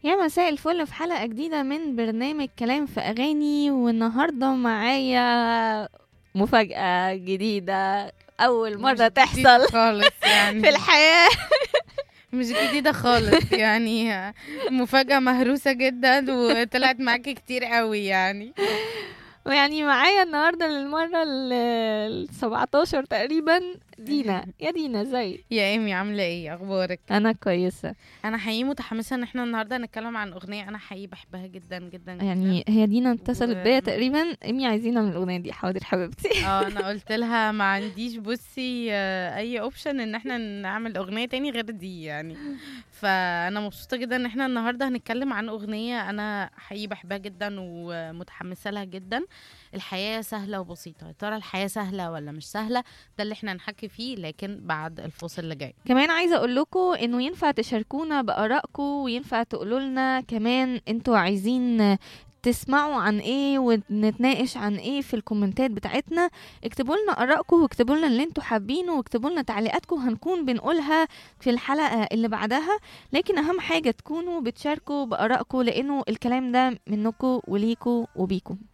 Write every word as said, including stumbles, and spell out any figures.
يا مساء الفل في حلقة جديدة من برنامج كلام في أغاني، والنهاردة معايا مفاجأة جديدة أول مش مرة جديدة تحصل خالص في يعني الحياة. مش جديدة خالص يعني مفاجأة مهروسة جدا وطلعت معاكي كتير قوي يعني. ويعني معايا النهاردة للمرة السبعتاشر تقريبا دينا. يا دينا ازاي؟ يا ايمي، عاملة ايه؟ اخبارك؟ أنا كويسة. انا حقيقي متحمسة ان احنا النهاردة نتكلم عن اغنية انا حقيقي بحبها جدا جدا جدا. يعني هي دينا اتصلت و... بيا تقريبا، إمي عايزينها من الأغنية دي. حاضر حبيبتي. اه انا قلت لها ما عنديش بصي آه، اي اوبشن ان احنا نعمل اغنية تاني غير دي يعني. فانا مبسوطة جدا ان احنا النهاردة هنتكلم عن اغنية انا حقيقي بحبها جدا ومتحمسة لها جدا. الحياة سهلة وبسيطة، يا ترى الحياة سهلة ولا مش سهلة؟ ده اللي احنا هنحكي فيه، لكن بعد الفاصل اللي جاي. كمان عايزة اقول لكم انه ينفع تشاركونا بآرائكم، وينفع تقولوا لنا كمان انتوا عايزين تسمعوا عن ايه ونتناقش عن ايه في الكومنتات بتاعتنا. اكتبوا لنا آرائكم واكتبوا لنا اللي انتوا حابينه واكتبوا لنا تعليقاتكم، هنكون بنقولها في الحلقة اللي بعدها. لكن اهم حاجة تكونوا بتشاركوا بآرائكم، لانه الكلام ده منكم وليكم وبيكم.